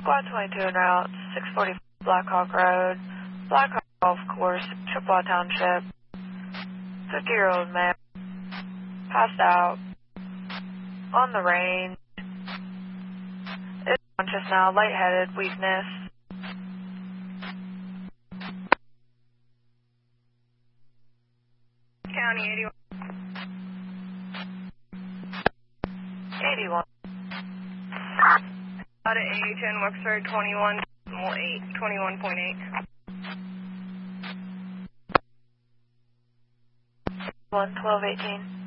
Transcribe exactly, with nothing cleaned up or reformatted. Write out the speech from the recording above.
Squad twenty-two en route, six forty Black Hawk Road, Black Hawk Golf Course, Chippewa Township. fifty-year-old man, passed out, on the range, is conscious now, lightheaded, weakness. County eighty-one. eighty-one. Out at A ten, Wexford twenty-one, eight, twenty-one point eight. one twelve eighteen.